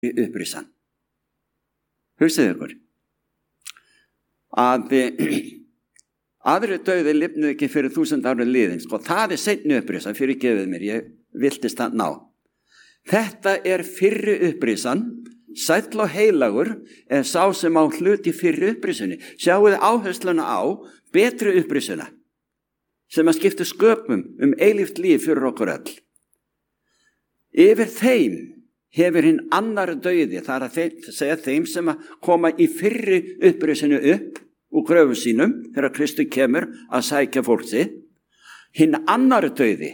upprisan. Hugsið ykkur að aðri dauði lifnuðu ekki fyrir 1000 ára liðin. Það seinni upprisan, fyrirgefið mér, ég viltist það ná. Þetta fyrri upprisan, sæll og heilagur sá sem á hluti fyrri upprisunni. Sjáuði áhersluna á betri upprisuna sem að skipta sköpum eilíft líf fyrir okkur öll. Yfir þeim hefur hinn annar dauði, það að segja þeim sem að koma í fyrri upprisinu upp úr gröfum sínum þegar Kristur kemur að sækja fólk sitt. Hinn annar dauði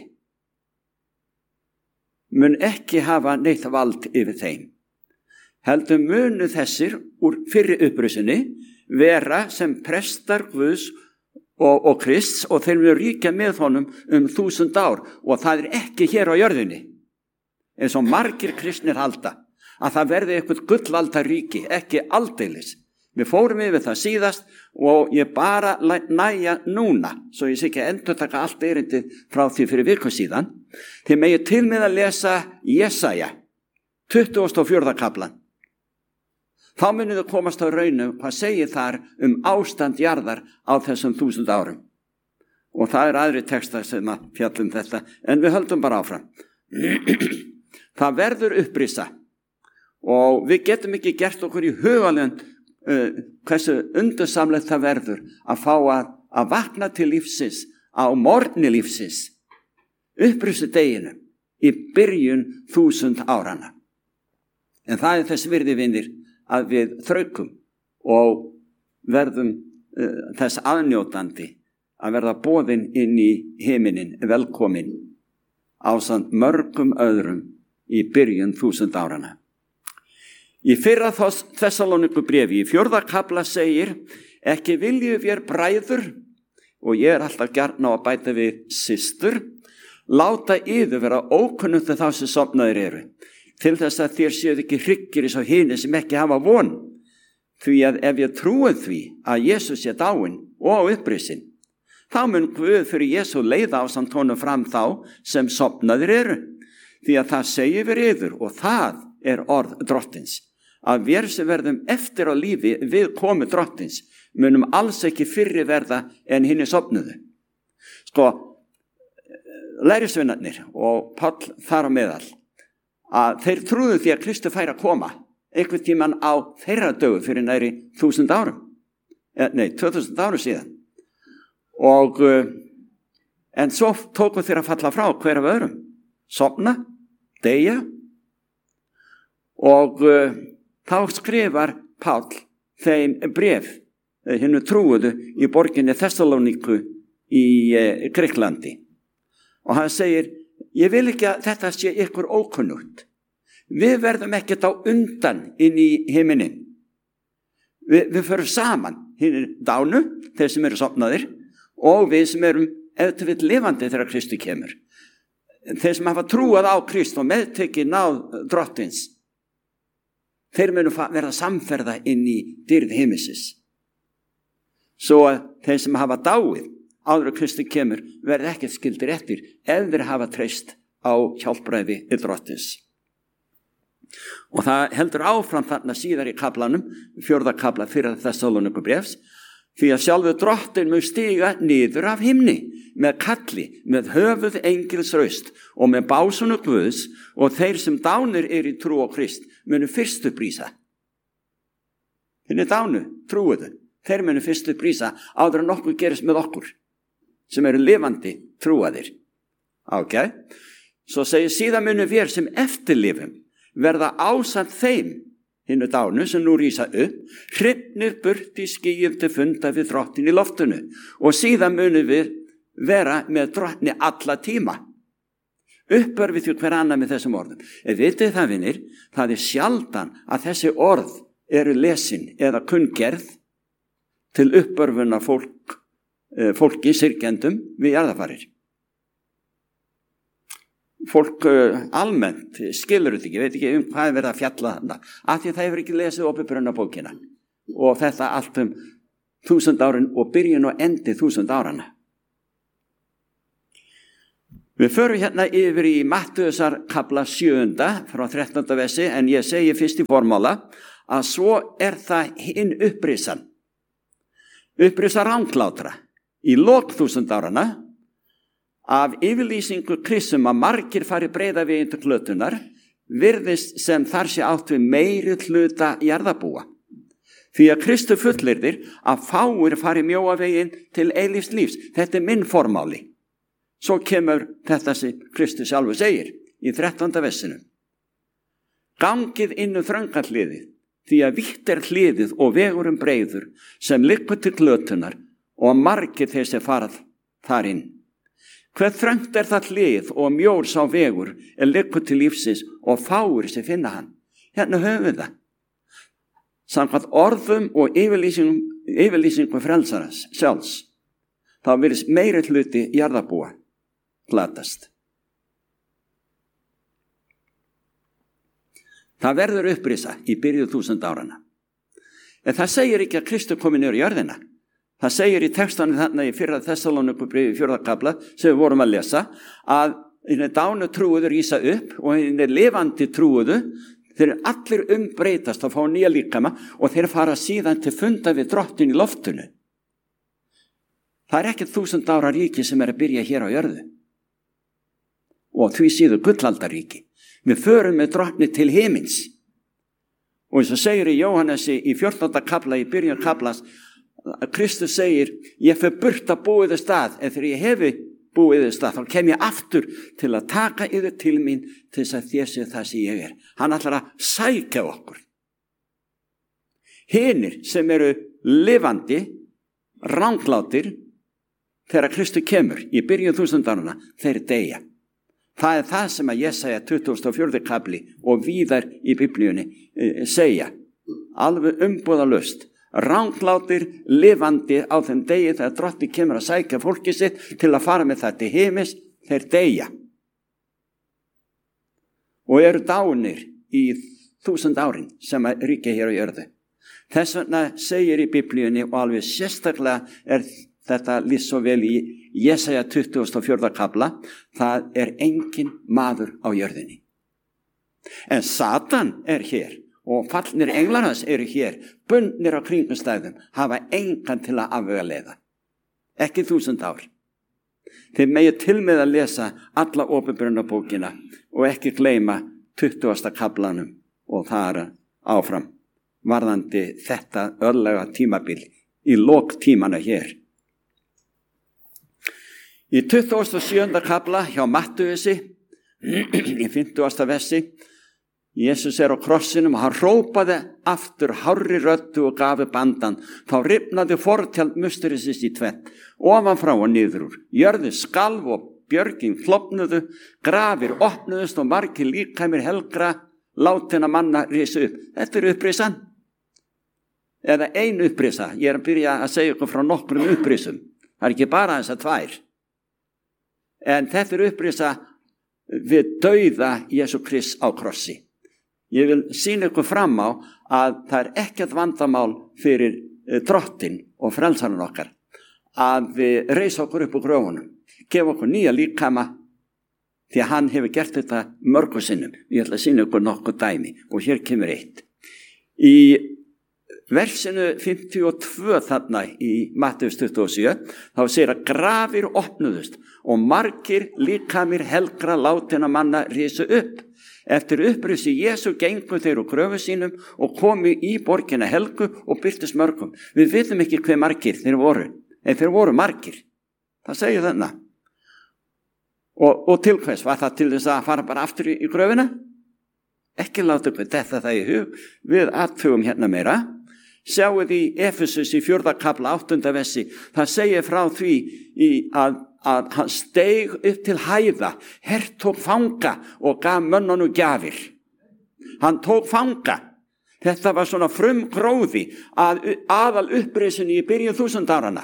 mun ekki hafa neitt vald yfir þeim. Heldur munu þessir úr fyrri upprisinu vera sem prestar Guðs og Krists, og þeir munu ríkja með honum 1000 ár, og það ekki hér á jörðinni eins og margir kristnir halda að það verði eitthvað gullvaldaríki, ekki aldeilis. Við fórum yfir það síðast og ég bara næja núna, svo ég sé ekki endurtaka allt erindið frá því fyrir viku síðan. Þið megið til með að lesa Jesaja 24. kaplan. Þá munið þau komast á raunum hvað segir þar ástand jarðar á þessum 1000 árum. Og það aðri textar sem að fjalla þetta, en við höldum bara áfram. Það verður upprisa, og við getum ekki gert okkur í hugalund hversu undursamlegt það verður að fá að vakna til lífsins á morgni lífsins, upprisu deginu í byrjun 1000 árana. En það þess virði, vinir, að við þraukum og verðum þess aðnjótandi að verða boðin inn í himinin, velkomin ásamt mörgum öðrum í byrjun 1000 árana. Í fyrra Þessalóníku bréfi, í 4. kafla segir: ekki viljum við bræður, og ég alltaf gjarn á að bæta við systur, láta yður vera ókunnugt þá sem sofnaðir eru, til þess að þér séu ekki hryggir eins og hinir sem ekki hafa von. Því að ef ég trúi því að Jesús sé dáinn og upprisinn, þá mun Guð fyrir Jesú leiða ásamt honum fram þá sem sofnaðir eru. Því að það segir við yður, og það orð drottins, að við sem verðum eftir á lífi við komu drottins munum alls ekki fyrri verða en hinni sofnuðu. Lærisveinarnir og Páll þar á meðal, að þeir trúðu því að Kristur færi að koma einhvern tímann á þeirra dögu fyrir næri 1000 árum. 2000 árum síðan. En svo tóku þeir að falla frá hver af öðrum. Sofna, deyja, og þá skrifar Páll þeim bréf, hinnu trúuðu í borginni Þessalóníku í Grikklandi. Og hann segir: ég vil ekki að þetta sé ykkur ókunnugt. Við verðum ekkert á undan inn í himinin. Við förum saman, hinir dánu, þeir sem eru sofnaðir, og við sem erum eftir við lifandi þegar Kristur kemur. Þeir sem hafa trúað á Krist og meðtekið náð drottins, þeir munu verða samferða inn í dýrð himinsins. Svo að þeir sem hafa dáið áður að Kristur kemur verða ekkert skildir eftir ef þeir hafa treyst á hjálpræði drottins. Og það heldur áfram þarna síðar í kaplanum, 4. kapla fyrir Þessalóníku bréfs, því að sjálfur drottin mun stíga niður af himni með kalli, með höfuð engils raust og með básunu Guðs, og þeir sem dánir í trú á Krist munu fyrst upprísa. Hinni dánu, trúuðu, þeir munu fyrst upprísa áður en nokkuð gerist með okkur sem eru lifandi trúaðir. Svo segir: síðan munu við sem eftirlifum verða ásamt þeim, hinnu dánu sem nú rísa upp, hrifnir burt í skýjum til funda við drottin í loftinu, og síðan munu við vera með drottni alla tíma. Uppörfið því hver annað með þessum orðum. Vitið það, vinir, það sjaldan að þessi orð eru lesin eða kunngerð til uppörfunar fólki syrgjendum við jarðarfarir. Fólk almennt skilur þetta ekki, veit ekki hvað verið að fjalla þarna, af því að það hefur ekki lesið Åpenbarunarbókina og þetta allt 1000 árin og byrjun og endi 1000 árana. Við förum hérna yfir í Mattheusar kapla 7 frá 13. versi, en ég segi fyrst í formála að svo það hinn upprisan ranglátra í lok 1000 áranna af yfirlýsingu Kristum að margir fari breiða veginn til glötunar, virðist sem þar sé átt við meiri hluta jarðarbúa. Því að Kristur fullyrðir að fáir fari mjóa veginn til eilífs lífs. Þetta minn formáli. Svo kemur þetta sem Kristur sjálfur segir í 13. versinu. Gangið inn þrönga hliðið, því að vítt hliðið og vegurinn breiður sem liggur til glötunar og margir þeir sem farað þar inn. Hver þröngt það hlið og mjór sá vegur liggur til lífsins og fáir sem finna hann. Hérna höfum við það. Samkvæmt orðum og yfirlýsingu frelsarans sjálfs, þá virðist meiri hluti jarðarbúa glatast. Það verður upprisa í byrju 1000 áranna. En það segir ekki að Kristur komi niður í jörðina. Það segir í textanum þarna í 1. Þessalóníkubréfi 4. kafla sem við vorum að lesa, að hinir dánu trúuðu rísa upp og hinir lifandi trúuðu, þeir allir umbreytast að fá nýja líkama og þeir fara síðan til funda við drottin í loftinu. Það ekki 1000 ára ríki sem að byrja hér á jörðu. Og því síður gullaldaríki. Við förum með drottni til himins. Og eins og segir í Jóhannesi í 14. kafla í byrjun kaflas, Kristus segir, ég fer burt að búið stað, en þegar ég hefi búið stað, þá kem ég aftur til að taka yfir til mín til þess að þér sé það sem ég Hann ætlar að sækja okkur. Hinir sem eru lifandi, ranglátir, þegar Kristus kemur í byrjun 1000 áranna, þeir deyja. Það það sem að Jesaja 24. kapli og víðar í Biblíunni segja, alveg umbúðalaust. Ranglátir, lifandi á þeim degi þegar drotti kemur að sækja fólki sitt til að fara með það til himis, þeir deyja. Og eru dánir í 1000 árin sem að ríkja hér á jörðu. Þess vegna segir í Biblíunni og alveg sérstaklega þetta lýst svo vel í Jesaja 24. kapla, það engin maður á jörðinni. En Satan hér og fallnir englar hans eru hér, bundnir á kringumstæðum, hafa engan til að afvegaleiða. Ekki 1000 ár. Þeir megi til með að lesa alla opinberunarbókina og ekki gleyma 20. kaflanum og þar áfram, varðandi þetta örlega tímabil í lok tímana hér. Í 27. kafla hjá Mattheusi, í 50. versi, Jesus á krossinum og hann hrópaði aftur hárri röddu og gafi bandan. Þá rifnaði fortjald musterisins í tvennt, ofan frá og niður úr. Jörðu skalf og björgin klofnuðu, grafir opnuðust og margir líkamir helgra látinna manna risu upp. Þetta upprisan. Eða ein upprisa. Ég að byrja að segja ykkur frá nokkrum upprisum. Það ekki bara þess að 2. En þetta upprisa við dauða Jesú Krist á krossi. Ég vil sýna ykkur fram á að það ekkert vandamál fyrir drottin og frelsaran okkar að við reisa okkur upp úr gröfunum, gefa okkur nýja líkama því að hann hefur gert þetta mörgu sinnum. Ég ætla að sýna ykkur nokkuð dæmi og hér kemur eitt. Í versinu 52 þarna í Mattheus 27 þá segir að grafir opnuðust og margir líkamir helgra látinna manna risu upp. Eftir upprisi Jesú gengu þeir úr gröfu sínum og komu í borgina helgu og byrtist mörgum. Við vitum ekki hver margir þeir voru, en þeir voru margir. Það segir þarna. Og til hvers var það til þess að fara bara aftur í gröfina? Ekki láta ykkur þetta það í hug. Við athugum hérna meira. Sjáuð í Efesus í 4. kafla 8. versi. Það segir frá því að hann steig upp til hæða, hertók fanga og gaf mönnunum gjafir. Hann tók fanga. Þetta var svona frumgróði aðal upprisunni í byrjun 1000 áranna.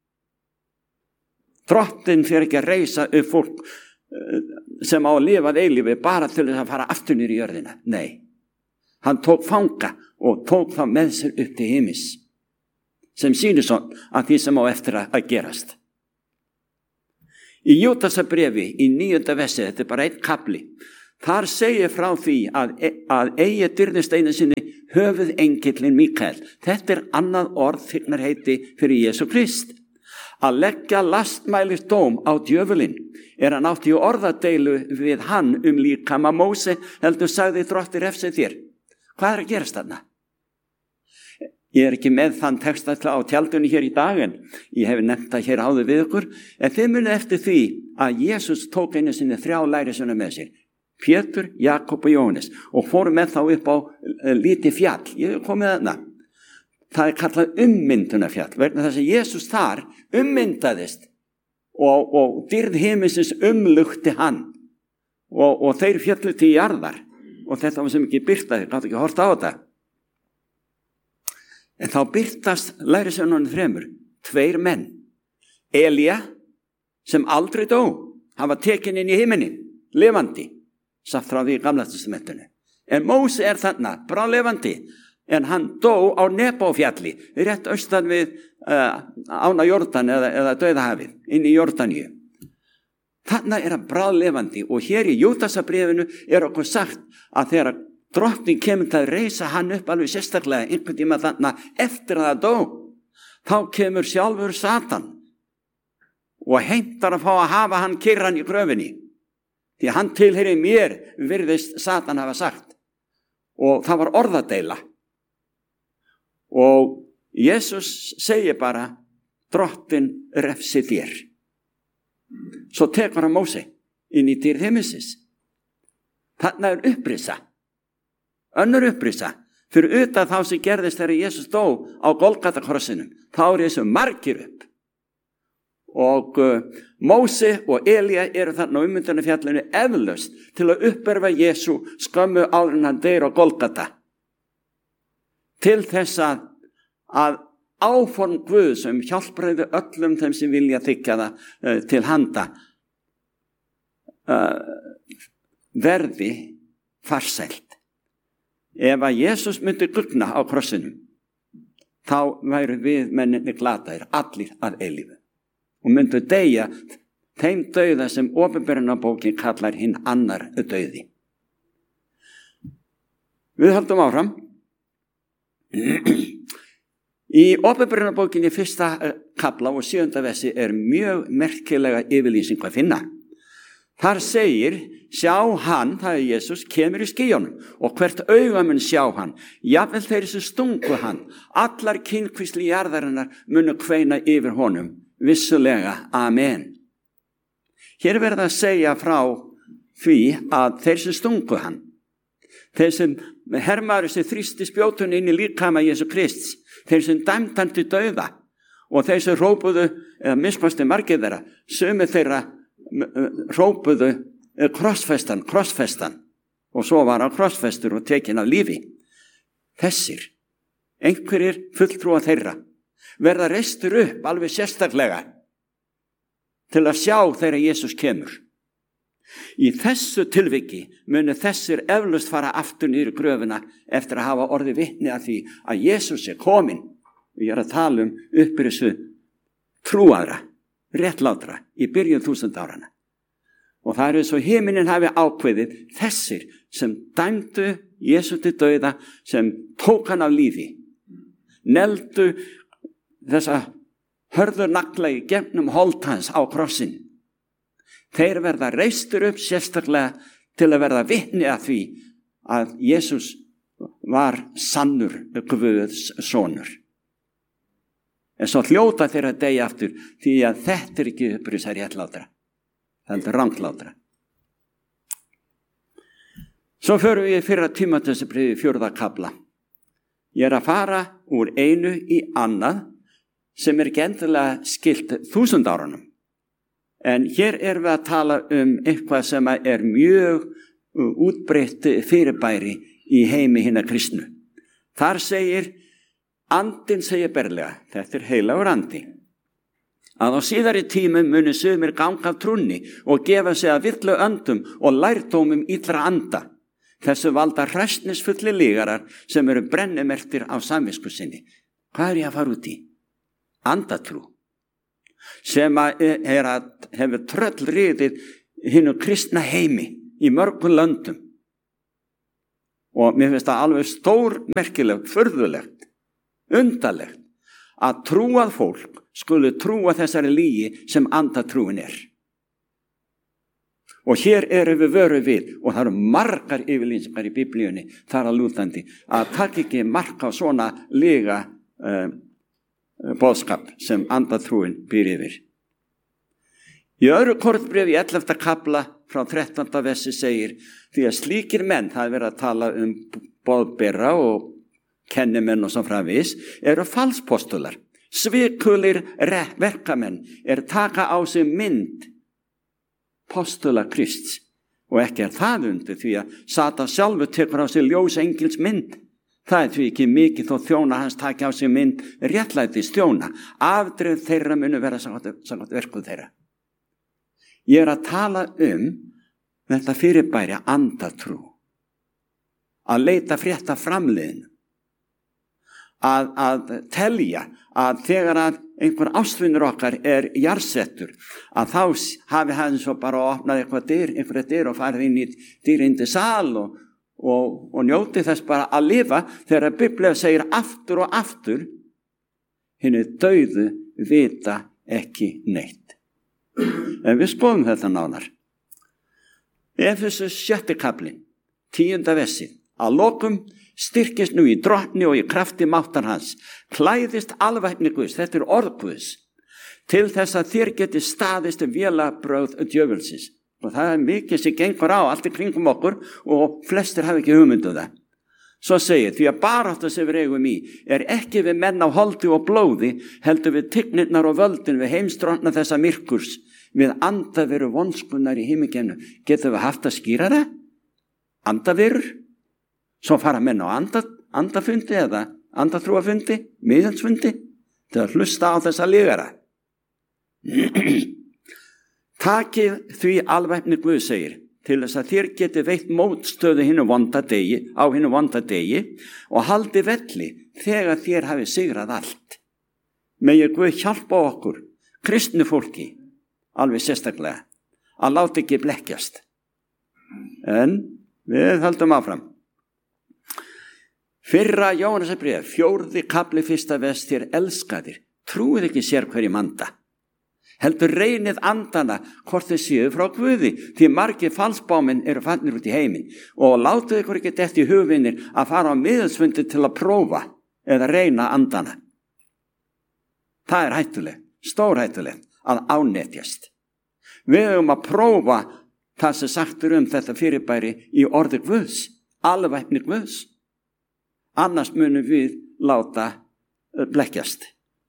Drottin fer ekki að reisa upp fólk sem á að lifa eilífi bara til þess að fara aftur niður í jörðina. Nei, hann tók fanga og tók það með sér upp til himis, sem sýnir svo að því sem á eftir að gerast. Í Júdasarbréfi í 9. versi, þetta bara einn kapli, þar segir frá því að eigi dyrðist einu sinni höfuð engillin Mikael. Þetta annað orð þygnarheiti fyrir Jesú Krist. Að leggja lastmælis dóm á djöfulinn hann átti í orðadeilu við hann líkama Móse, heldur sagði Drottinn refsi þér. Hvað að gerast þarna? Ég ekki með þann texta á tjaldunni hér í dag, en ég hef nefnt það hér áður við ykkur, en þið munið eftir því að Jesús tók einu sinni 3 lærisveina með sér, Pétur, Jakob og Jóhannes, og fóru með þá upp á lítið fjall. Ég kom með þarna. Það kallað ummyndunarfjall, vegna þess að Jesús þar ummyndaðist og dýrð himinsins umlukti hann og þeir fjallu til jarðar, og þetta var sem ekki byrtaði, gátt ekki horta á þetta. En þá byrtast lærisveinunum 3, 2 menn. Elía, sem aldrei dó, hann var tekinn inn í himinin, lifandi, sagt frá því í Gamla testamentinu. En Móse þarna, bráðlifandi, en hann dó á Nebófjalli, rétt austan við ána Jórdan eða Dauðahafið, inn í Jórdaníu. Þarna hann bráðlifandi, og hér í Júdasarbréfinu okkur sagt að þegar Drottinn kemur til að reisa hann upp alveg sérstaklega einhvern tíma þarna eftir að það dó, þá kemur sjálfur Satan og heimtar að fá að hafa hann kyrran í gröfinni, því hann tilheyrir mér, virðist Satan hafa sagt, og það var orðadeila. Og Jesús segir bara, Drottinn refsi þér. Svo tekur hann Móse inn í dýrð himinsins. Þarna upprisa, önnur upprisa, fyrir utan þá sem gerðist þegar Jesús dó á Golgatakrossinum, þá þessu margir upp. Og Móse og Elía þarna á ummyndunarfjallinu eflaust til að upperfa Jesú skömmu áður en hann deyr á Golgata. Til þess að áform Guð sem hjálpraði öllum þeim sem vilja þykja það til handa verði farsælt. Ef að Jesús myndi guggna á krossinum, þá væru við menninni glataðir allir að eilífu og myndu deyja þeim dauða sem opinberunarbókin kallar hinn annar dauði. Við höldum áfram. Í opinberunarbókinni 1. kafla og 7. versi mjög merkilega yfirlýsing að finna. Þar segir, sjá hann, það Jesús, kemur í skýjunum, og hvert auga mun sjá hann, jafnvel þeir sem stungu hann, allar kynkvísli jarðarinnar munu kveina yfir honum, vissulega, amen. Hér verða að segja frá því að þeir sem stungu hann, þeir sem hermaður sem þrýsti spjótun inn í líkama Jesú Krists, þeir sem dæmdu hann til dauða, og þeir sem hrópuðu, eða mismasti margir þeirra, sumir þeirra hrópuðu krossfestan, og svo var hann krossfestur og tekinn af lífi. Þessir, einhverjir fulltrúa þeirra, verða reistur upp alveg sérstaklega til að sjá þegar Jesús kemur. Í þessu tilviki munu þessir eflaust fara aftur niður í gröfina eftir að hafa orðið vitni að því að Jesús kominn, og ég að tala upprisu trúaðra, réttlátra í byrjun 1000 áranna. Og það svo himinin hafi ákveðið þessir sem dæmdu Jesú til dauða, sem tók hann af lífi, neldu þessa hörður nagla í gegnum holt hans á krossin. Þeir verða reistur upp sérstaklega til að verða vitni að því að Jesús var sannur Guðs sonur. En svo hljóta þeir að deyja aftur, því að þetta ekki upprisa réttlátra, það ranglátra. Svo förum við í 1. Tímóteusbréfi 4. kafla. Ég að fara úr einu í annað sem ekki endilega skilt 1000 árunum. En hér við að tala eitthvað sem mjög útbreitt fyrirbæri í heimi hinna kristnu. Þar segir, andinn segir berlega, þetta heilagur andi, að á síðari tímum munu sumir ganga af trúnni og gefa sig að villu öndum og lærdómum illra anda. Þessu valda hræsnisfulli lygarar sem brennimerktir á samvisku sinni. Hvað ég að fara út í? Andatrú. sem hefur tröllriðið hinu kristna heimi í mörgum löndum. Og mér finnst það alveg stórmerkilegt, furðulegt, undarlegt að trúað fólk skuli trúa þessari lygi sem andatrúin er. Og hér erum við vöru við, og það eru margar yfirlýsingar í Biblíunni þar að lútandi, að taka ekki mark á svona lyga boðskap sem andatrúin býr yfir. Í öðru Korinthbréfi í 11. kafla frá 13. versi segir, því að slíkir menn, það er verið að tala boðbera og kennimenn og svo framvegis, eru falspostular, svikulir verkamenn, taka á sig mynd postula Krists, og ekki það undir því að Satan sjálfur tekur á sig ljós engils mynd. Það er því ekki mikið þó þjóna hans taki á sig mynd réttlætis þjóna. Afdrif þeirra munu vera samkvæmt verkum þeirra. Ég er að tala þetta fyrirbæri andatrú, að leita frétta framliðinu, að telja að þegar að einhver ástvinur okkar er jarðsettur, að þá hafi hann svo bara opnað einhverja dyr og farið inn í dýrindi sal og njóti þess bara að lifa, þegar Biblía segir aftur og aftur, hinu dauðu vita ekki neitt. En við skoðum þetta nánar. Efesus 7. kaflinn, 10. versið, að lokum styrkist nú í drottni og í krafti máttar hans, klæðist alvæpni Guðs, þetta er orð Guðs, til þess að þér geti staðist vélabrögð djöfulsins. Og það er mikið sem gengur á allt í kringum okkur og flestir hafa ekki hugmyndu það. Svo segir, því að baráttan sem við eigum í er ekki við menn á holdi og blóði, heldur við tignirnar og völdin, við heimsdrottna þessa myrkurs, við andaveru vonskunnar í himingenu. Getum við haft að skýra það? Andaverur? Svo fara menn á andafundi eða andatrúafundi, miðhaldsfundi, til að hlusta á þessa lygara. Takið því alvæpni Guð segir, til þess að þér geti veitt mótstöðu á hinu vonda degi og haldi velli þegar þér hafi sigrað allt. Megi Guð hjálpa okkur, kristnu fólki, alveg sérstaklega, að láta ekki blekkjast. En við höldum áfram. Fyrra Jóhannesarbréf, 4. kafli 1. vers, þér elskaðir, trúið ekki sér hverjum anda. Heldur reynið andana hvort þið séu frá Guði, því margir falsbáminn eru fannir út í heiminn, og látið ykkur ekki dett í hugvinnir að fara á miðalsfundi til að prófa eða reyna andana. Það er hættulegt, stórhættulegt að ánetjast. Við höfum að prófa það sem sagtur þetta fyrirbæri í orði Guðs, alvæpni Guðs. Annars munum við láta blekkjast.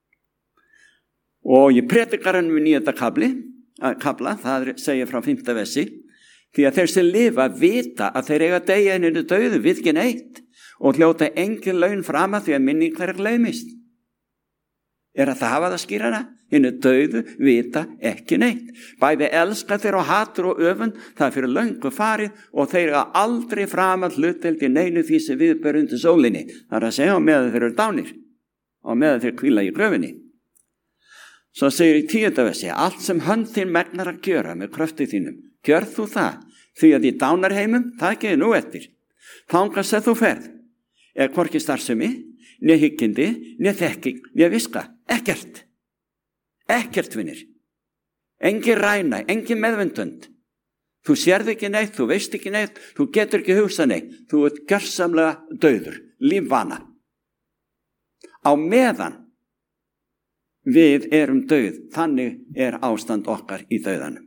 Og í predikarinn við 9. kafla, það segir frá 5. versi, því að þeir sem lifa vita að þeir eiga deyja hinu dauðu við ekki neitt og hljóta engin laun frama því að minning þeirra gleymist. Er að það hafa það skýrana? Hinu dauðu vita ekki neitt. Bæði elska þeir og hatur og öfund, það fyrir löngu farið og þeir eiga aldrei framað hlutdeild í neinu því sem viðber undir sólinni. Það er að segja á meðan þeir eru dánir og meðan þeir hvíla í gröfinni. Svo segir í 10. versi, allt sem hönd þín megnar að gjöra með kröfti þínum, gjör þú það, því að í dánarheimum, það ekki nú eftir. Þangað sem þú ferð, er hvorki starfsemi, né hyggindi, né þekking, né viska, ekkert. Ekkert, vinir. Engin ræna, engin meðvendund. Þú sérð ekki neitt, þú veist ekki neitt, þú getur ekki hugsað neitt. Þú ert gjörsamlega dauður, lífvana. Á meðan við erum dauð, þannig er ástand okkar í dauðanum.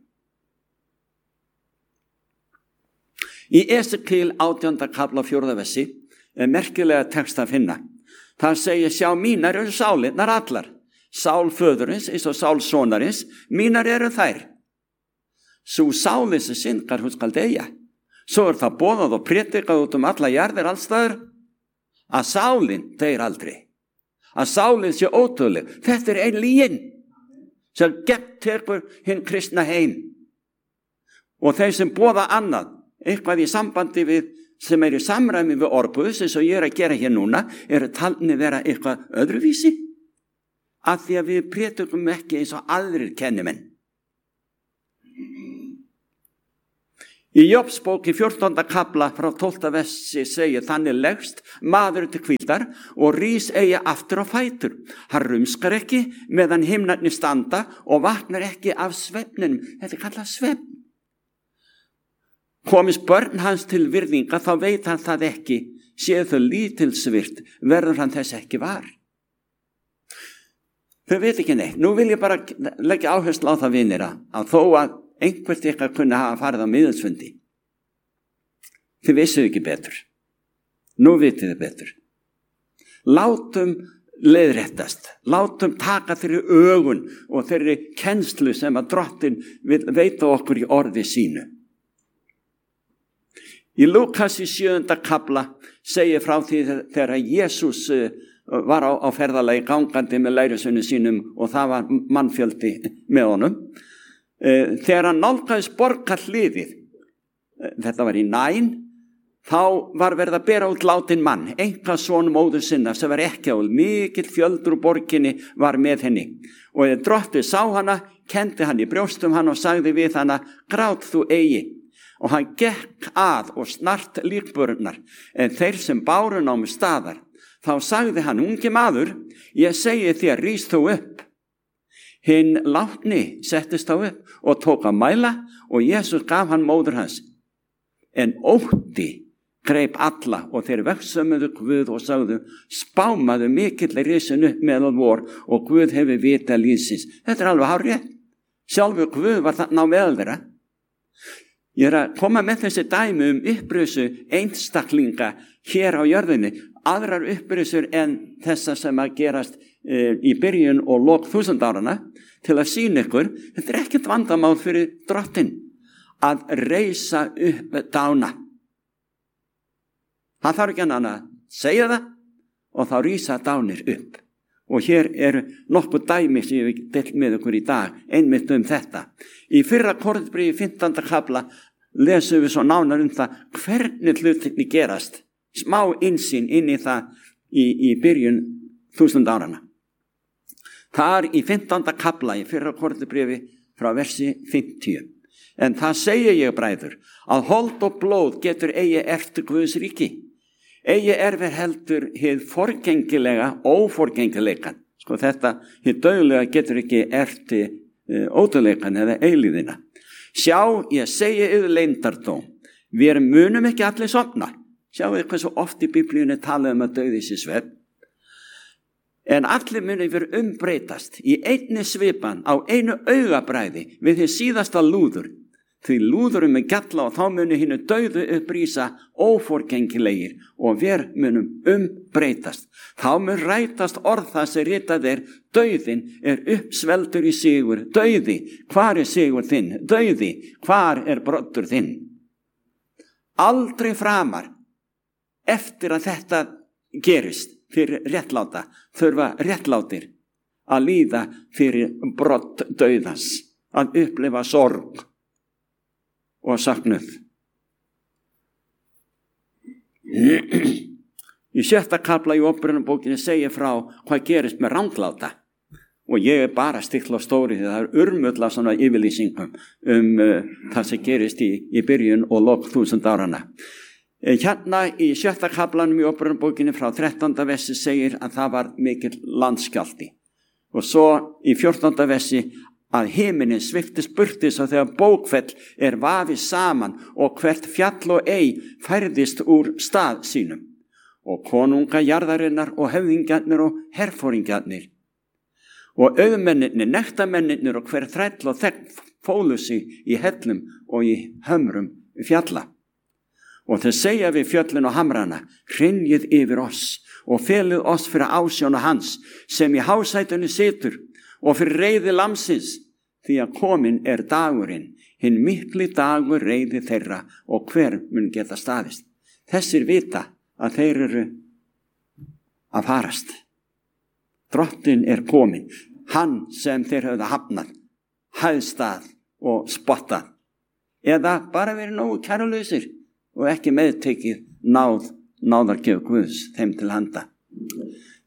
Í Esekíel 18. kafla 4. versi er merkilega text að finna. Það segir, sjá mínar eru sálinnar allar. Sál föðurins eins og sál sonarins, mínar eru þær. Sú sálinn sem syndgar, hún skal deyja. Svo er það boðað og predikað út alla jarðir allstaðar, að sálinn deyr aldrei. Að sálinn sé ódauðleg. Þetta er ein lygin sem tekur hinn kristna heim. Og þeir sem boða annað, eitthvað í sambandi við, sem er í samræmi við orð Guðs, eins og ég er að gera hér núna, eru talni vera eitthvað öðruvísi. af því að við prédikum ekki eins og aðrir kennimenn. Í Jóbsbók í 14. kafla frá 12. versi segir: þannig leggst maður til hvíldar og rís eigi aftur á fætur. Hann rumskar ekki meðan himnarnir standa og vaknar ekki af svefninum. Þetta er kallað svefn. Komist börn hans til virðinga, þá veit hann það ekki. Séu þau lítilsvirt, verður hann þess ekki var. Þau veit ekki neitt. Nú vil ég bara leggja áherslu á það, vinir, að þó að einhvert ykkar kunna hafa farið á miðilsfundi, þið vissuð ekki betur. Nú vitið þið betur. Látum leiðréttast, látum taka þeirri ögun og þeirri kennslu sem að Drottinn vil veita okkur í orði sínu. Í Lúkas í 7. kafla segir frá því þegar Jesús var á ferðalagi gangandi með lærisveinum sínum og það var mannfjöldi með honum. Þegar hann nálgaðist borgarhliðið, þetta var í Næn, þá var verið að bera út látinn mann, einkason móður sinnar sem var ekkjaúl. Mikill fjöldur úr borginni var með henni. Og þegar Drottinn sá hana, kenndi hann í brjóstum hann og sagði við hana: grát þú eigi. Og hann gekk að og snart líkburnar, en þeir sem báru námu staðar. Þá sagði hann: ungi maður, ég segi þér, rís þú upp. Hinn látni settist þá upp og tók að mæla og Jesús gaf hann móður hans. En ótti greip alla og þeir vegsömmuðu Guð og sagðu: spámaðu mikill risin upp meðal vor og Guð hefur vita lífsins. Þetta er alveg hárrétt. Sjálfur Guð var þarna á meðal þeirra. Ég er að koma með þessi dæmi upprisu einstaklinga hér á jörðinni, aðrar upprisur en þessa sem að gerast í byrjun og lok 1000 árana, til að sýna ykkur, þetta er ekkert vandamál fyrir Drottinn að reisa upp dána. Hann þarf ekki annað að segja það og þá rísa dánir upp. Og hér eru nokkuð dæmi sem ég deilt með ykkur í dag, einmitt þetta. Í 1. Korinthbréfi 15. kafla lesum við svo nánar það hvernig hlutirnir gerast. Smá innsýn inn í það í byrjun 1000 árana. Þar í 15. kafla í 1. Korinthbréfi frá versi 50. En það segi ég, bræður, að hold og blóð getur eigi erft Guðs ríki. Eigi erfir heldur hið forgengilega óforgengileikan. Sko þetta, hið dauðlega getur ekki erft ódauðleikan eða eilíðina. Sjá, ég segi yfir leyndardóm. Við munum ekki allir sofna. Sjáu eitthvað svo oft í Biblíunni talað að dauði sé svefn. En allir muni vera umbreytast í einni svipan á einu augabræði við því síðasta lúður. Því lúðurum galla og þá muni hinu dauðu upprísa óforgengilegir og við munum umbreytast. Þá mun rætast orð það sem ritað dauðinn uppsveldur í sigur. Dauði, hvar sigur þinn? Dauði, hvar broddur þinn? Aldrei framar eftir að þetta gerist fyrir réttláta þurfa réttlátir að líða fyrir brodd dauðans, að upplifa sorg og saknuð. Í 6. kafla í Óperunarbókinni segir frá hvað gerist með rangláta og ég bara stikla á stóri því það urmull af svona yfirlýsingum það sem gerist í byrjun og lok 1000 árana. Hérna í 6. kaflanum í Óperunarbókinni frá 13. versi segir að það var mikill landskjálfti og svo í 14. versi að himinin sviftist burtis og þegar bókfell vafið saman og hvert fjall og ei færðist úr stað sínum og konunga jarðarinnar og höfðingjarnir og herforingjarnir og auðmennirnir, nektarmennirnir og hver þræll og þegn fólu sig í hellum og í hömrum fjalla. Og þeir segja við fjöllin og hamrana: hrynjið yfir oss og felið oss fyrir ásjónu hans sem í hásætunni situr og fyrir reiði lamsins, því að komin dagurinn, hinn mikli dagur reiði þeirra og hver mun geta staðist. Þessir vita að þeir eru að farast. Drottinn komin, hann sem þeir höfðu hafnað, hæðstað og spottað, eða bara verið nógu kærulausir og ekki meðtekið náðargjöf Guðs þeim til handa.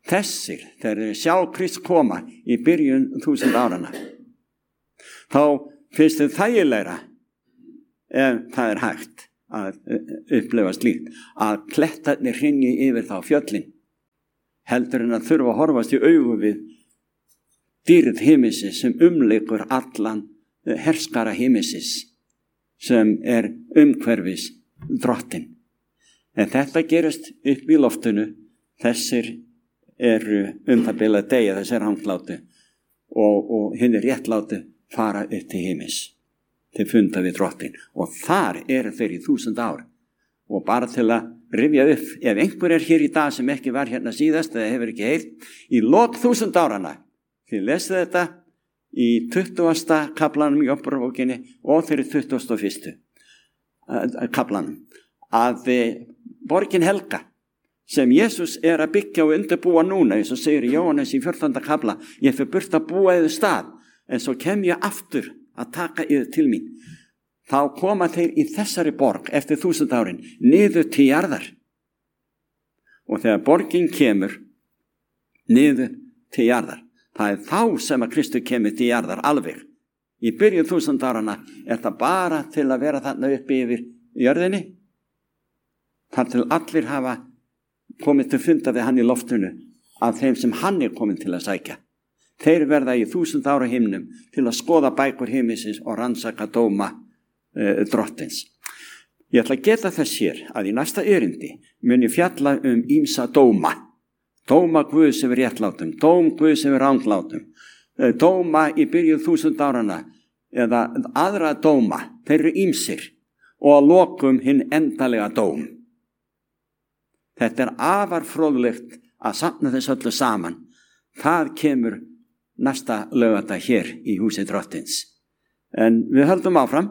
þessir, þegar þeir sjá Krist koma í byrjun 1000 árana, þá finnst þau þægilegra ef það hægt að upplifa slíkt, að klettarnir hrynji yfir þá fjöllin, heldur en að þurfa að horfast í augu við dýrð himmisins sem umlykur allan herskara himmisins sem umhverfis drottinn. En þetta gerist upp í loftinu, þessir eru það bil að deyja, þessir ranglátu og hinn réttlátu fara upp til himmis til funda við drottinn, og þar eru þeir í 1000 ár. Og bara til að rifja upp, ef einhver hér í dag sem ekki var hérna síðast eða hefur ekki heyrt, í lok 1000 árana, þið lesið þetta í 20. kaplanum í Upprunabókinni og þeirri 21. kaplanum, að borgin helga sem Jesus að byggja og undirbúa núna, eins og segir Jóhannes í 14. kapla, ég fyrir burt að búa yfir stað, en svo kem ég aftur að taka yfir til mín. Þá koma þeir í þessari borg eftir 1000 árin niður til jarðar. Og þegar borgin kemur niður til jarðar, það þá sem að Kristur kemur til jarðar alveg. Í byrjun 1000 árana það bara til að vera þarna uppi yfir jörðinni, þar til allir hafa komið til funda við hann í loftinu af þeim sem hann komin til að sækja. Þeir verða í 1000 ára himnum til að skoða bækur himmisins og rannsaka dóma drottins. Ég ætla að geta þess hér að í næsta erindi mun ég fjalla ýmsa dóma. Dóma Guðs yfir réttlátum, dóm Guðs yfir ranglátum, dóma í byrjun 1000 árana eða aðra dóma, þeir eru ýmsir, og að lokum hinn endalega dóm. Þetta afar fróðlegt að safna þess öllu saman. Það kemur næsta laugardag hér í húsi drottins. En við höldum áfram.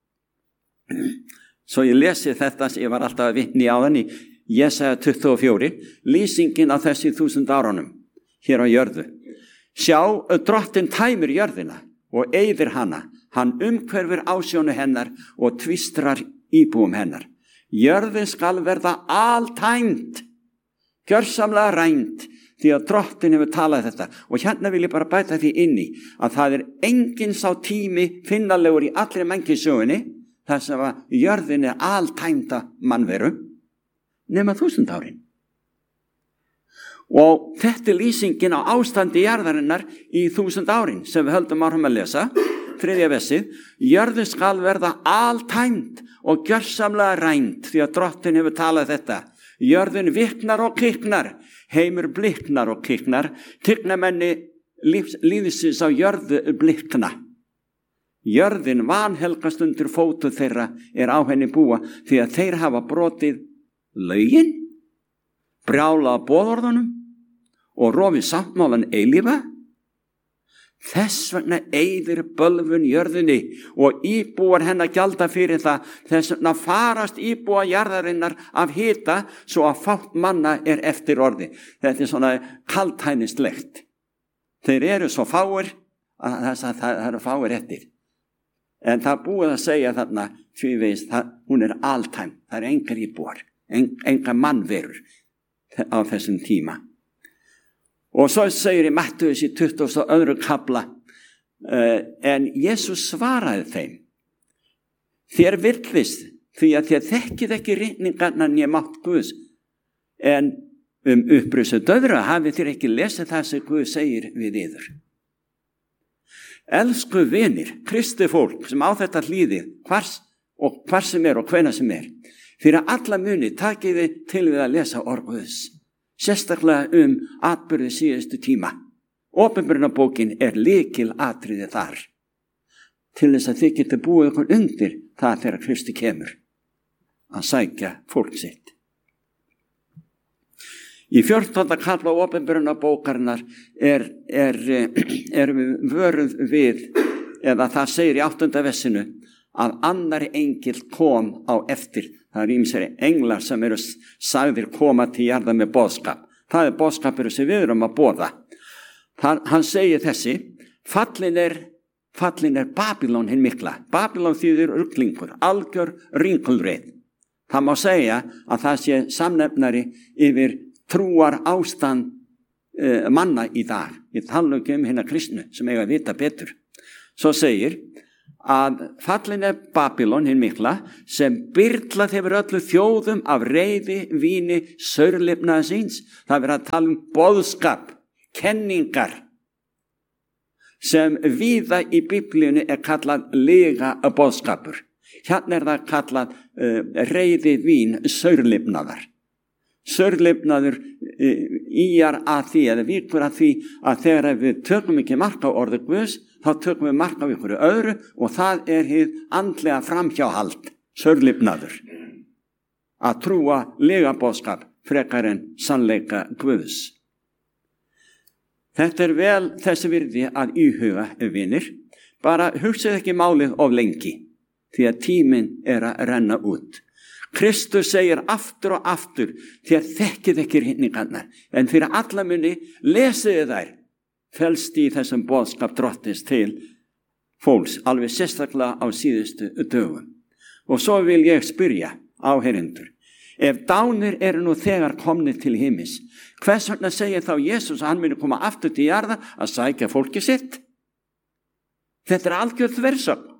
Svo ég lesi þetta sem ég var alltaf að vitna í áðan í Jesaja 24, lýsingin á þessi 1000 árunum hér á jörðu. Sjá, drottinn tæmir jörðina og eyðir hana. Hann umhverfir ásjónu hennar og tvistrar íbúum hennar. Jörðin skal verða altæmd, gjörsamlega rænd, því að drottinn hefur talað þetta. Og hérna vil ég bara bæta því inn í að það engin sá tími finnalegur í allri mannkynssögunni þar sem að jörðin altæmda mannveru nema 1000 árin. Og þetta lýsingin á ástandi jarðarinnar í 1000 árin sem við höldum áfram að lesa, 3. versið, jörðin skal verða altæmd og gjörsamlega rænd, því að drottinn hefur talað þetta. Jörðin viknar og kiknar, heimur bliknar og kiknar, tignamenni lífsins á jörðu blikna. Jörðin vanhelgast undir fótu þeirra á henni búa, því að þeir hafa brotið lögin, brjálað boðorðunum og rofið sáttmálan eilífa. Þess vegna eyðir bölvun jörðinni og íbúar hennar gjalda fyrir það. Þess vegna farast íbúa jarðarinnar af hita svo að fátt manna eftir orði. Þetta svona kaldhænislegt. Þeir eru svo fáir að það eru fáir eftir. En það búið að segja þarna tvívegis, hún altæm. Það engar íbúar, engar mannverur á þessum tíma. Og svo segir í Mattheus í 22. kapla, en Jesus svaraði þeim, þér virðist því að þér þekkið ekki ritningarnar né mátt Guðs, en upprissu döðra hafið þér ekki lesið það sem Guð segir við yður. Elsku vinir, kristi fólk sem á þetta hlýðið, hvar sem og hvenær sem fyrir alla muni takið þið til við að lesa orð Guðs. Sérstaklega atburði síðustu tíma. Opinberunarbókin lykil atriði þar. Til þess að þið geti búið ykkur undir það þegar Kristi kemur að sækja fólk sitt. Í 14. kapla opinberunarbókarinnar við vöruð við, eða það segir í 8. versinu, að annari engill kom á eftir. Það ýmsir englar sem eru sagðir koma til jarðar með boðskap. Það boðskapur sem við erum að boða. Hann segir þessi, fallin er Babylon hinn mikla. Babylon þýðir ruglingur, algjör ringulreið. Það má segja að það sé samnefnari yfir trúar ástand manna í dag. Ég tala nú ekki hérna kristnu sem eiga að vita betur. Svo segir að fallin Babylon hinn mikla sem byrlað hefur öllu þjóðum af reiði, víni, saurlifnaða síns. Það verið að tala boðskap, kenningar sem víða í Biblíunni kallað lyga boðskapur. Hérna það kallað reiði, vín, saurlifnaðar. Saurlifnaður íjar að því eða víkur að því að þegar við tökum ekki mark á orði Guðs, þá tökum við mark á ykkur öðru og það hið andlega framhjáhald, saurlifnaður. Að trúa lyga boðskap frekar en sannleika Guðs. Þetta vel þessi virði að íhuga, vinir, bara hugsið ekki málið of lengi, því að tíminn að renna út. Kristus segir aftur og aftur, því að þekkið ekki hrinningarnar, en fyrir alla muni lesiði þær, felst í þessum boðskap drottins til fólks, alveg sérstaklega á síðustu dögum. Og svo vil ég spyrja áheyrendur, ef dánir nú þegar komnir til himins, hvers vegna segir þá Jesús að hann muni koma aftur til jarða að sækja fólki sitt? Þetta algjörð þversögn.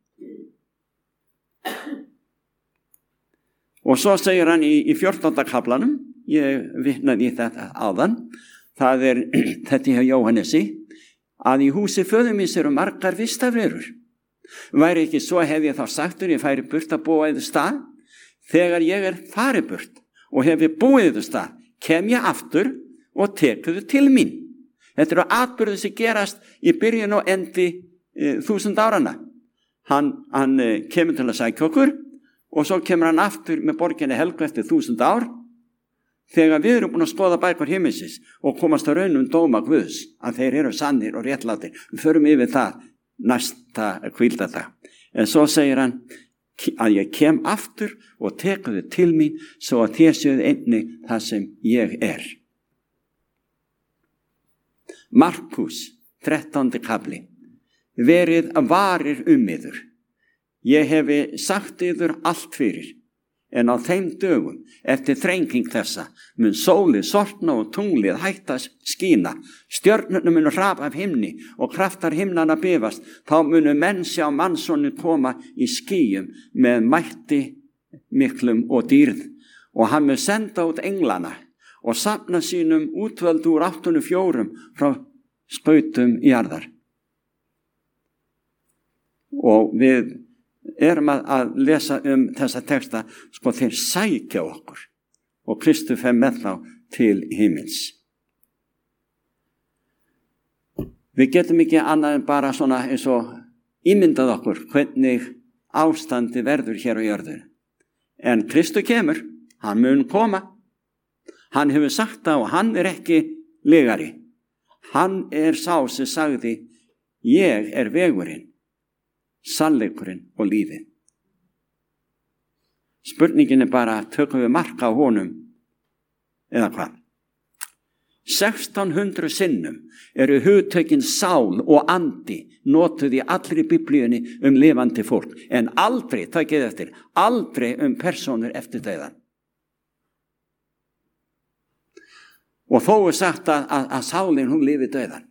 Og svo segir hann í 14. kaflanum, ég vitnaði í þetta áðan, það þetta hjá Jóhannesi, að í húsi föður míns margar vistarverur. Væri ekki svo hef ég þá sagtur, ég færi burt að búa yður stað, þegar ég farið burt og hef ég búið yður stað, kem ég aftur og tekuðu til mín. Þetta atburðir sem gerast í byrjun og endi 1000 árana. Hann kemur til að sækja okkur og svo kemur hann aftur með borginni helgu eftir 1000 ár þegar við erum búin að skoða bækur himinsins og komast að raunum dóma Guðs að þeir sannir og réttlátir. Við förum yfir það næsta hvíldardag. En svo segir hann að ég kem aftur og tekuðu til mín svo að þér séuð einnig það sem ég Markús 13. kafli. Verið varir yður. Ég hefi sagt yður allt fyrir, en á þeim dögum eftir þrenging þessa mun sólið sortna og tunglið hætta skína, stjörnunum mun hrapa af himni og kraftar himnana bifast, þá munu menn sjá mannssonin koma í skýjum með mætti miklum og dýrð, og hann mun senda út englana og safna sínum útvöldu úr 84 frá skautum jarðar. Og við erum að lesa þessa texta, þeir sækja okkur og Kristus fer með þá til himins. Við getum ekki annað en bara svona eins og ímyndað okkur hvernig ástandi verður hér á jörðu. En Kristus kemur, hann mun koma. Hann hefur sagt það og hann ekki legari. Hann sá sem sagði, ég vegurinn, sannleikurinn og lífið. Spurningin bara, tökum við marka á honum eða hvað? 1600 sinnum hugtökin sál og andi notuð í allri Biblíunni lifandi fólk, en aldrei, takið eftir, aldrei persónur eftir dauðan. Og þó sagt að sálinn hún lifi dauðan.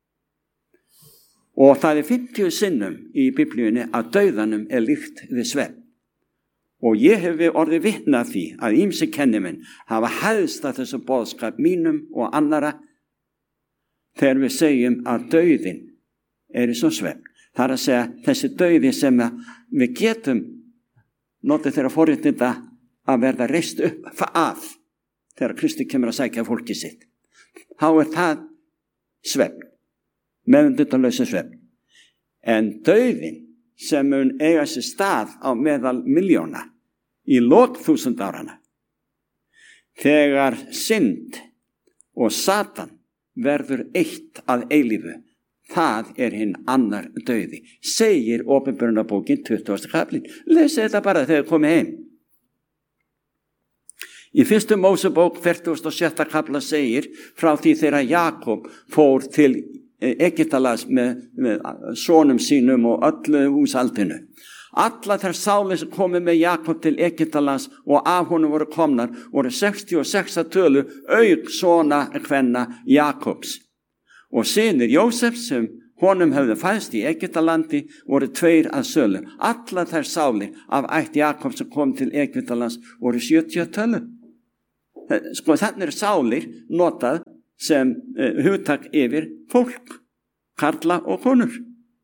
Og það 50 sinnum í Biblíunni að dauðanum líkt við svefn. Og ég hef orðið vitna því að ýmsir kennimenn hafa hæðst að þessu boðskap mínum og annara þegar við segjum að dauðin í svo svefn. Það að segja þessi dauði sem við getum notið þeirra forréttinda að verða reist upp af þegar Kristi kemur að sækja fólki sitt. Þá það svefn. Meðvitundarlausa svefn. En dauðin sem mun eiga sér stað á meðal miljóna í lok 1000 árana, þegar synd og Satan verður eitt að eilífu, það hinn annar dauði, segir Åpenbarunarbókin 20. kaflinn. Lesið þetta bara þegar komið heim. Í 1. Mósebók 46. kafla segir frá því þegar Jakob fór til Egyptalands með sonum sínum og öllu húsaldinu, Alla þær sálir sem komið með Jakob til Egyptalands og af honum voru komnar voru 66 að tölu auk sona kvenna Jakobs. Og synir Jósefs sem honum hefðu fæðst í Egyptalandi voru 2 að sölu. Alla þær sálir af ætt Jakobs sem kom til Egyptalands voru 70 að tölu. Sko þannig sálir notað sem hugtak yfir fólk, karla og konur.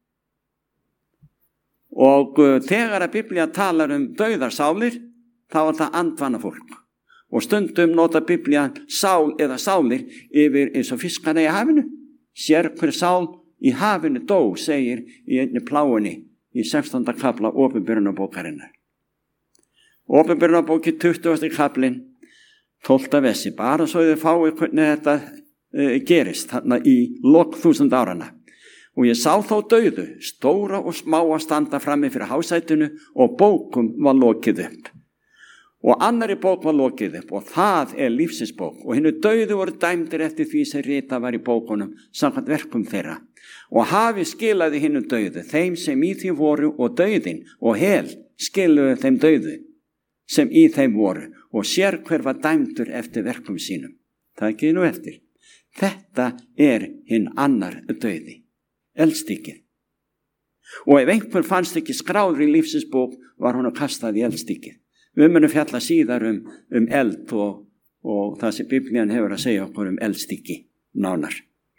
Og þegar að Biblía talar dauðarsálir, þá það andvana fólk. Og stundum nota Biblía sál eða sálir yfir eins og fiskana í hafinu. Sér hver sál í hafinu dó, segir í einni pláunni í 16. kafla Opinberunarbókarinnar. Opinberunarbóki 20. kaflin, 12. versi, bara svo þið fáið hvernig þetta gerist þarna í lok 1000 árana. Og ég sá þá dauðu, stóra og smá að standa frammi fyrir hásætinu og bókum var lokið upp. Og annari bók var lokið upp og það lífsins bók. Og hinnu dauðu voru dæmdir eftir því sem rita var í bókunum samkvæmt verkum þeirra. Og hafi skilaði hinnu dauðu, þeim sem í því voru og dauðin og hel skiluðu þeim dauðu sem í þeim voru og sér hver var dæmdur eftir verkum sínum. Það ekki nú eftir. Þetta hinn annar dauði. Eldstykkið. Og ef einhver fannst ekki skráður í lífsins bók var hún að kasta í eldstykkið. Við munum fjalla síðar eld og það sem Biblían hefur að segja okkur eldstykki nánar.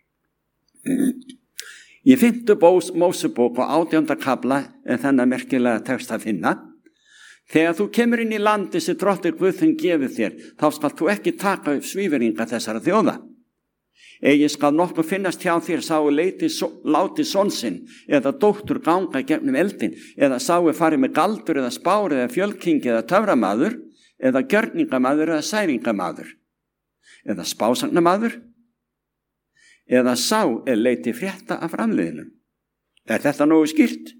Í 5. Mósebók og 18. kafla þennan merkilega text að finna. Þegar þú kemur inn í landi sem Drottinn Guð þinn gefur þér, þá skal þú ekki taka upp svívirðinga þessara þjóða. Eigi skal nokkuð finnast hjá þér sáu láti son sinn eða dóttur ganga gegnum eldin eða sáu farið með galdur eða spár eða fjölking eða töframaður eða gjörningamaður eða særingamaður eða spásagnamaður eða sá leiti frétta af framliðinum. Þetta nógu skýrt?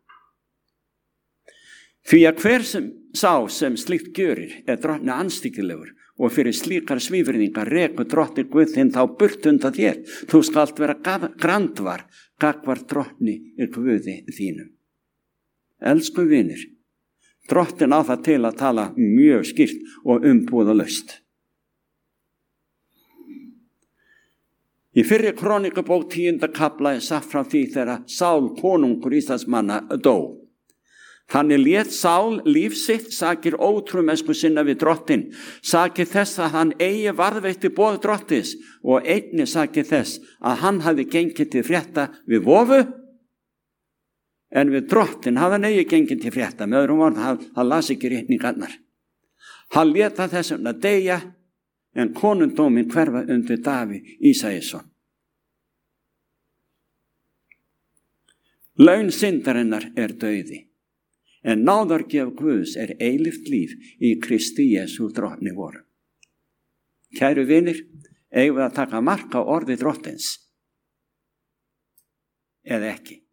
Því að hver sá sem slíkt gjörir Drottni andstyggilegur og fyrir slíkar svívirðingar rekur Drottinn Guð þinn þá burt undan þér. Þú skalt vera grandvar gagnvart Drottni Guði þínum. Elsku vinir, Drottinn á það til að tala mjög skýrt og umbúðalaust. Í 1. Krónikabók 10. kafla sagt frá því þegar Sál konungur Íslandsmanna dó. Þannig lét Sál líf sitt sakir ótrúmennsku sinna við Drottinn, sakir þess að hann eigi varðveitti boð Drottins og einnig sakir þess að hann hafi gengið til frétta við vofu, en við Drottinn hafði hann eigi gengið til frétta, með öðrum orðum, hann las ekki ritningarnar. Hann lét að þessum að deyja, en konundóminn hverfa undir Davíð Ísæsson. Laun syndarinnar dauði. En náðargjöf Guðs eilíft líf í Kristi Jesú Drottni voru. Kæru vinir, eigum við að taka mark á orði Drottins? Eða ekki?